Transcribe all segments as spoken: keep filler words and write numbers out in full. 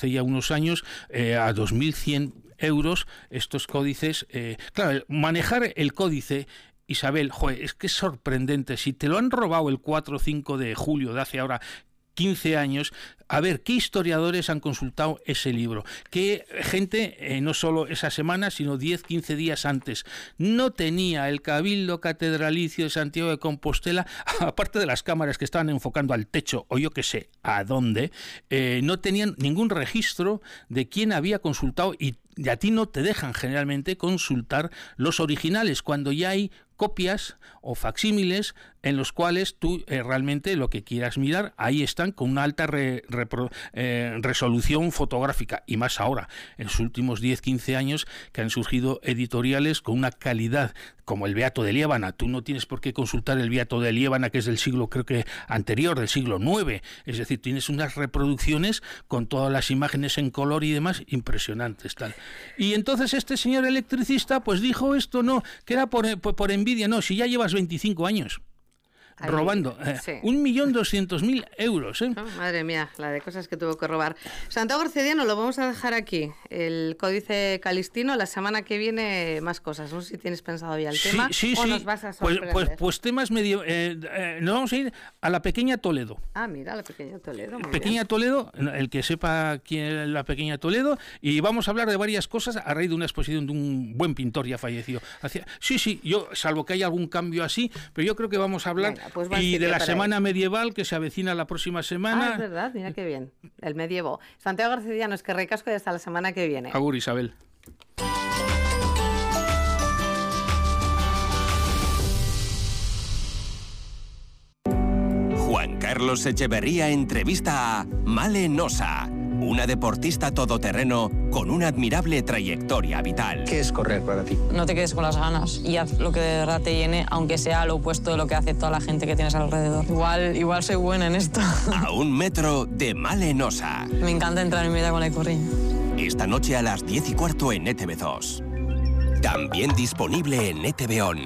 hace ya unos años, eh, a dos mil cien euros estos códices. Eh, claro, manejar el códice, Isabel, joder, es que es sorprendente. Si te lo han robado el cuatro o cinco de julio de hace ahora quince años, a ver, ¿qué historiadores han consultado ese libro? ¿Qué gente, eh, no solo esa semana, sino diez, quince días antes, no tenía el Cabildo Catedralicio de Santiago de Compostela, aparte de las cámaras que estaban enfocando al techo, o yo qué sé, a dónde, eh, no tenían ningún registro de quién había consultado, y, y a ti no te dejan generalmente consultar los originales, cuando ya hay copias o facsímiles en los cuales tú eh, realmente lo que quieras mirar, ahí están con una alta re, repro, eh, resolución fotográfica, y más ahora, en los últimos diez, quince años, que han surgido editoriales con una calidad, como el Beato de Liébana. Tú no tienes por qué consultar el Beato de Liébana, que es del siglo, creo que anterior, del siglo nueve, es decir, tienes unas reproducciones con todas las imágenes en color y demás, impresionantes, tal. Y entonces este señor electricista pues dijo esto, no, que era por, por, por envidia, no, si ya llevas veinticinco años Ahí, robando eh, sí. un millón doscientos mil euros. ¿eh? Oh, madre mía, la de cosas que tuvo que robar. Santiago Arcediano, lo vamos a dejar aquí. El Códice Calistino, la semana que viene más cosas. No sé si tienes pensado ya el sí, tema sí, o sí. nos vas a pues, sorprender. pues, pues temas medio... Eh, eh, nos vamos a ir a la Pequeña Toledo. Ah, mira, la Pequeña Toledo. Muy Pequeña bien. Toledo, el que sepa quién es la Pequeña Toledo, y vamos a hablar de varias cosas a raíz de una exposición de un buen pintor ya fallecido. Hacia, sí, sí, yo, salvo que haya algún cambio así, pero yo creo que vamos a hablar Venga, pues y de la semana medieval que se avecina la próxima semana. Ah, es verdad, mira qué bien, el medievo. Santiago Arcediano, es que ricasco y hasta la semana que viene. Agur, Isabel. Juan Carlos Echeverría entrevista a Male Nosa, una deportista todoterreno con una admirable trayectoria vital. ¿Qué es correr para ti? No te quedes con las ganas y haz lo que de verdad te llene, aunque sea lo opuesto de lo que hace toda la gente que tienes alrededor. Igual, igual soy buena en esto. A un metro de Male Nosa. Me encanta entrar en mi vida con la corriña. Esta noche a las diez y cuarto en E T V dos. También disponible en E T V On.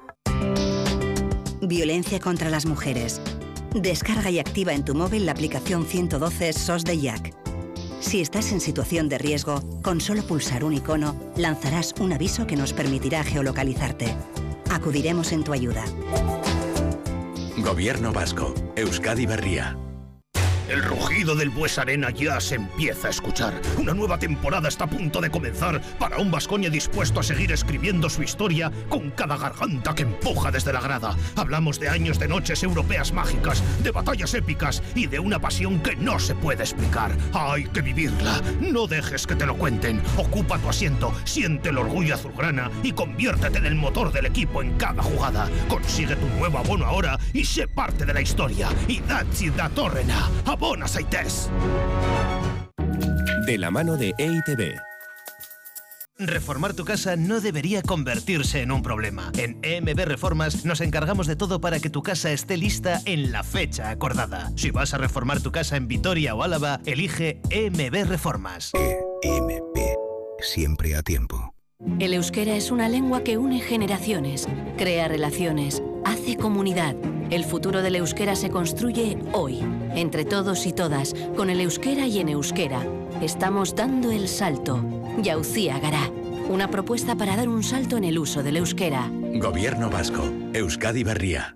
Violencia contra las mujeres. Descarga y activa en tu móvil la aplicación ciento doce S O S de I A C. Si estás en situación de riesgo, con solo pulsar un icono, lanzarás un aviso que nos permitirá geolocalizarte. Acudiremos en tu ayuda. Gobierno vasco. Euskadi Berria. El rugido del Bues Arena ya se empieza a escuchar. Una nueva temporada está a punto de comenzar para un Baskonia dispuesto a seguir escribiendo su historia con cada garganta que empuja desde la grada. Hablamos de años de noches europeas mágicas, de batallas épicas y de una pasión que no se puede explicar. Hay que vivirla. No dejes que te lo cuenten. Ocupa tu asiento, siente el orgullo azulgrana y conviértete en el motor del equipo en cada jugada. Consigue tu nuevo abono ahora y sé parte de la historia. Idatzi datorrena. Abona zaitez. De la mano de E I T B. Reformar tu casa no debería convertirse en un problema. En E M B Reformas nos encargamos de todo para que tu casa esté lista en la fecha acordada. Si vas a reformar tu casa en Vitoria o Álava, elige E M B Reformas. E M B. Siempre a tiempo. El euskera es una lengua que une generaciones, crea relaciones, hace comunidad. El futuro del euskera se construye hoy, entre todos y todas, con el euskera y en euskera. Estamos dando el salto. Yauzía Gará, una propuesta para dar un salto en el uso del euskera. Gobierno vasco. Euskadi Berria.